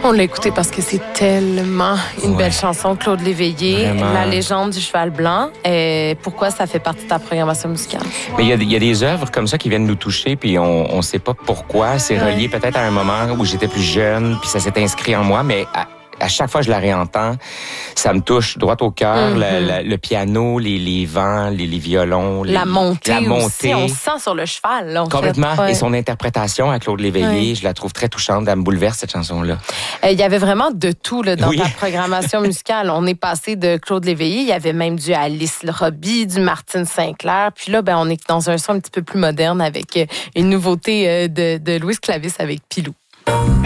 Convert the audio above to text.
On l'a écouté parce que c'est tellement une belle chanson, Claude Léveillé, Vraiment. La légende du cheval blanc. Pourquoi ça fait partie de ta programmation musicale? Mais il y a des œuvres comme ça qui viennent nous toucher, puis on sait pas pourquoi. C'est relié peut-être à un moment où j'étais plus jeune, puis ça s'est inscrit en moi, mais à chaque fois que je la réentends, ça me touche droit au cœur. Le piano, les vents, les violons. La montée aussi, on montée. sent sur le cheval. Là, Complètement. fait. Et son interprétation à Claude Léveillé, je la trouve très touchante. Elle me bouleverse, cette chanson-là. Il y avait vraiment de tout là, dans ta programmation musicale. On est passé de Claude Léveillé, il y avait même du Alice Robbie, du Martine Sinclair. Puis là, on est dans un son un petit peu plus moderne avec une nouveauté de Louise Clavis avec Pilou.